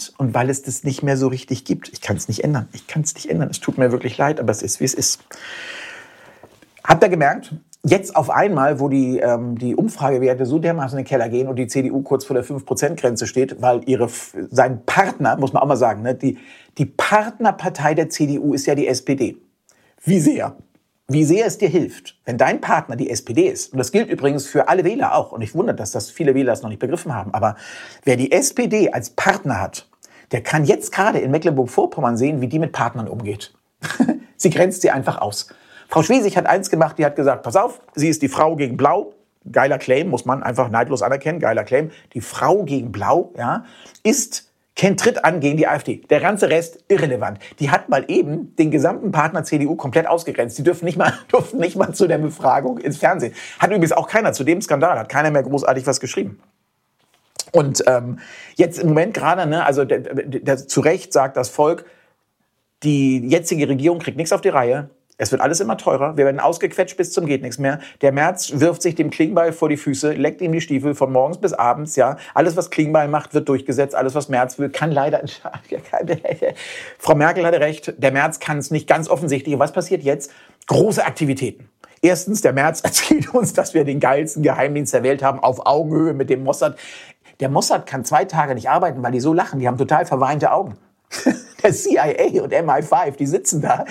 hat und weil es das nicht mehr so richtig gibt. Ich kann es nicht ändern. Es tut mir wirklich leid, aber es ist, wie es ist. Habt ihr gemerkt? Jetzt auf einmal, wo die Umfragewerte so dermaßen in den Keller gehen und die CDU kurz vor der 5%-Grenze steht, weil sein Partner, muss man auch mal sagen, ne, die Partnerpartei der CDU ist ja die SPD. Wie sehr es dir hilft, wenn dein Partner die SPD ist, und das gilt übrigens für alle Wähler auch, und ich wundere, dass das viele Wähler es noch nicht begriffen haben, aber wer die SPD als Partner hat, der kann jetzt gerade in Mecklenburg-Vorpommern sehen, wie die mit Partnern umgeht. Sie grenzt sie einfach aus. Frau Schwesig hat eins gemacht, die hat gesagt, pass auf, sie ist die Frau gegen Blau. Geiler Claim, muss man einfach neidlos anerkennen, geiler Claim. Die Frau gegen Blau, ja, tritt an gegen die AfD. Der ganze Rest irrelevant. Die hat mal eben den gesamten Partner CDU komplett ausgegrenzt. Die durften nicht mal zu der Befragung ins Fernsehen. Hat übrigens auch keiner, zu dem Skandal hat keiner mehr großartig was geschrieben. Und jetzt im Moment gerade, ne, also zu Recht sagt das Volk, die jetzige Regierung kriegt nichts auf die Reihe. Es wird alles immer teurer. Wir werden ausgequetscht bis zum geht nichts mehr. Der Merz wirft sich dem Klingbeil vor die Füße, leckt ihm die Stiefel von morgens bis abends. Ja, alles, was Klingbeil macht, wird durchgesetzt. Alles, was Merz will, kann leider entscheiden. Frau Merkel hatte recht. Der Merz kann es nicht ganz offensichtlich. Und was passiert jetzt? Große Aktivitäten. Erstens, der Merz erzählt uns, dass wir den geilsten Geheimdienst der Welt haben, auf Augenhöhe mit dem Mossad. Der Mossad kann 2 Tage nicht arbeiten, weil die so lachen. Die haben total verweinte Augen. Der CIA und MI5, die sitzen da,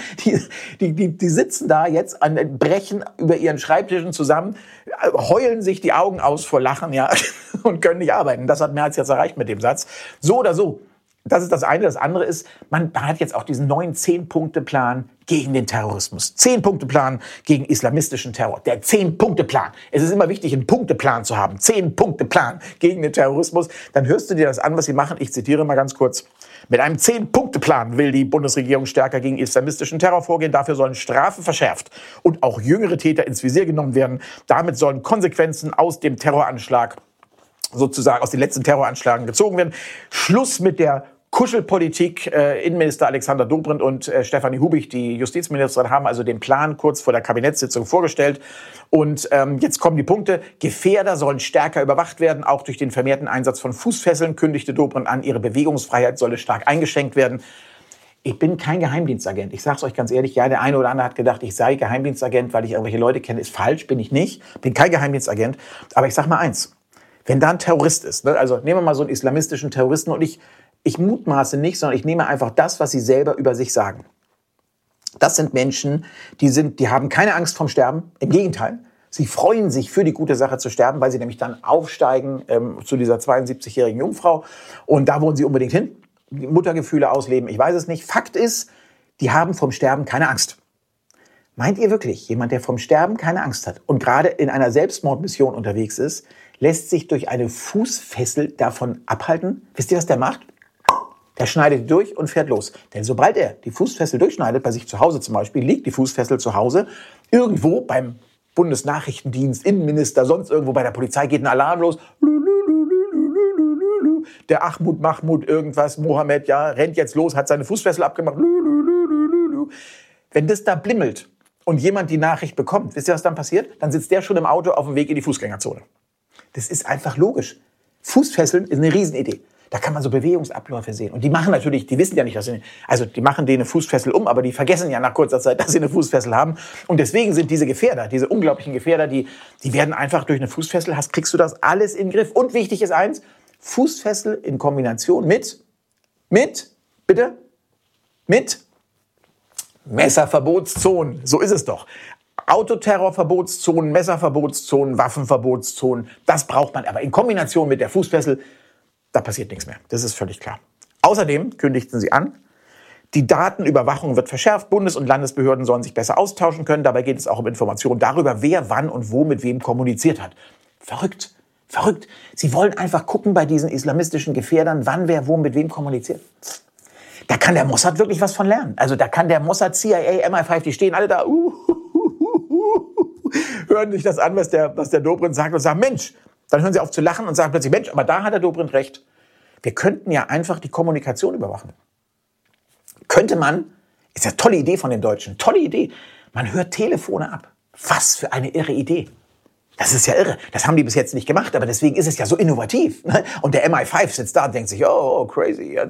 die sitzen da jetzt brechen über ihren Schreibtischen zusammen, heulen sich die Augen aus vor Lachen, ja, und können nicht arbeiten. Das hat Merz jetzt erreicht mit dem Satz. So oder so. Das ist das eine. Das andere ist, man hat jetzt auch diesen neuen 10-Punkte-Plan gegen den Terrorismus. 10-Punkte-Plan gegen islamistischen Terror. Der 10-Punkte-Plan. Es ist immer wichtig, einen Punkteplan zu haben. 10-Punkte-Plan gegen den Terrorismus. Dann hörst du dir das an, was sie machen. Ich zitiere mal ganz kurz. Mit einem 10-Punkte-Plan will die Bundesregierung stärker gegen islamistischen Terror vorgehen. Dafür sollen Strafen verschärft und auch jüngere Täter ins Visier genommen werden. Damit sollen Konsequenzen aus dem Terroranschlag sozusagen aus den letzten Terroranschlägen gezogen werden. Schluss mit der Kuschelpolitik. Innenminister Alexander Dobrindt und Stefanie Hubich, die Justizministerin, haben also den Plan kurz vor der Kabinettssitzung vorgestellt. Und jetzt kommen die Punkte. Gefährder sollen stärker überwacht werden, auch durch den vermehrten Einsatz von Fußfesseln, kündigte Dobrindt an. Ihre Bewegungsfreiheit solle stark eingeschränkt werden. Ich bin kein Geheimdienstagent. Ich sag's euch ganz ehrlich, ja, der eine oder andere hat gedacht, ich sei Geheimdienstagent, weil ich irgendwelche Leute kenne. Ist falsch, bin ich nicht. Bin kein Geheimdienstagent. Aber ich sag mal eins. Wenn da ein Terrorist ist, ne, also nehmen wir mal so einen islamistischen Terroristen, und ich mutmaße nicht, sondern ich nehme einfach das, was sie selber über sich sagen. Das sind Menschen, die haben keine Angst vorm Sterben. Im Gegenteil, sie freuen sich für die gute Sache zu sterben, weil sie nämlich dann aufsteigen zu dieser 72-jährigen Jungfrau. Und da wollen sie unbedingt hin. Die Muttergefühle ausleben, ich weiß es nicht. Fakt ist, die haben vom Sterben keine Angst. Meint ihr wirklich, jemand, der vom Sterben keine Angst hat und gerade in einer Selbstmordmission unterwegs ist, lässt sich durch eine Fußfessel davon abhalten? Wisst ihr, was der macht? Der schneidet die durch und fährt los. Denn sobald er die Fußfessel durchschneidet, bei sich zu Hause zum Beispiel, liegt die Fußfessel zu Hause, irgendwo beim Bundesnachrichtendienst, Innenminister, sonst irgendwo bei der Polizei geht ein Alarm los. Der Ahmud Mahmud irgendwas, Mohammed, ja, rennt jetzt los, hat seine Fußfessel abgemacht. Wenn das da blimmelt und jemand die Nachricht bekommt, wisst ihr, was dann passiert? Dann sitzt der schon im Auto auf dem Weg in die Fußgängerzone. Das ist einfach logisch. Fußfesseln ist eine Riesenidee. Da kann man so Bewegungsabläufe sehen. Und die machen natürlich, die wissen ja nicht, die machen denen eine Fußfessel um, aber die vergessen ja nach kurzer Zeit, dass sie eine Fußfessel haben. Und deswegen sind diese Gefährder, diese unglaublichen Gefährder, die werden einfach durch eine Fußfessel, kriegst du das alles in den Griff. Und wichtig ist eins, Fußfessel in Kombination mit Messerverbotszonen. So ist es doch. Autoterrorverbotszonen, Messerverbotszonen, Waffenverbotszonen, das braucht man. Aber in Kombination mit der Fußfessel, da passiert nichts mehr. Das ist völlig klar. Außerdem kündigten sie an, die Datenüberwachung wird verschärft. Bundes- und Landesbehörden sollen sich besser austauschen können. Dabei geht es auch um Informationen darüber, wer wann und wo mit wem kommuniziert hat. Verrückt. Sie wollen einfach gucken bei diesen islamistischen Gefährdern, wann wer wo mit wem kommuniziert. Da kann der Mossad wirklich was von lernen. Also da kann der Mossad, CIA, MI5, die stehen alle da, hören sich das an, was der Dobrindt sagt und sagen, Mensch, dann hören sie auf zu lachen und sagen plötzlich, Mensch, aber da hat der Dobrindt recht. Wir könnten ja einfach die Kommunikation überwachen. Könnte man, ist ja eine tolle Idee von den Deutschen, tolle Idee, man hört Telefone ab. Was für eine irre Idee. Das ist ja irre. Das haben die bis jetzt nicht gemacht, aber deswegen ist es ja so innovativ. Und der MI5 sitzt da und denkt sich, oh, crazy.